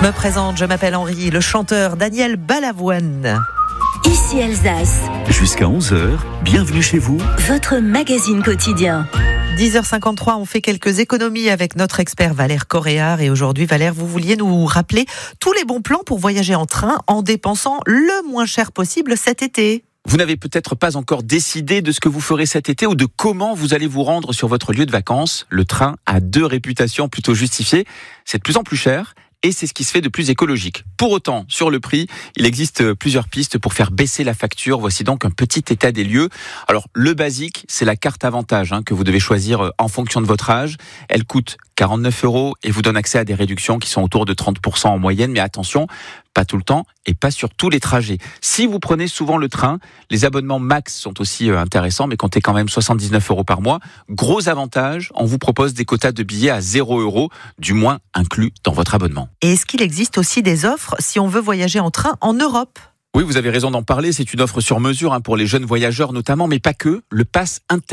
Me présente, je m'appelle Henri, le chanteur Daniel Balavoine. Ici Alsace. Jusqu'à 11h, bienvenue chez vous. Votre magazine quotidien. 10h53, on fait quelques économies avec notre expert Valère Coréard. Et aujourd'hui, Valère, vous vouliez nous rappeler tous les bons plans pour voyager en train en dépensant le moins cher possible cet été. Vous n'avez peut-être pas encore décidé de ce que vous ferez cet été ou de comment vous allez vous rendre sur votre lieu de vacances. Le train a 2 réputations plutôt justifiées. C'est de plus en plus cher. Et c'est ce qui se fait de plus écologique. Pour autant, sur le prix, il existe plusieurs pistes pour faire baisser la facture. Voici donc un petit état des lieux. Alors, le basique, c'est la carte avantage que vous devez choisir en fonction de votre âge. Elle coûte 49 € et vous donne accès à des réductions qui sont autour de 30% en moyenne. Mais attention, pas tout le temps et pas sur tous les trajets. Si vous prenez souvent le train, les abonnements max sont aussi intéressants, mais comptez quand même 79 € par mois. Gros avantage, on vous propose des quotas de billets à 0 €, du moins inclus dans votre abonnement. Et est-ce qu'il existe aussi des offres si on veut voyager en train en Europe ? Oui, vous avez raison d'en parler. C'est une offre sur mesure pour les jeunes voyageurs notamment, mais pas que. Le pass Inter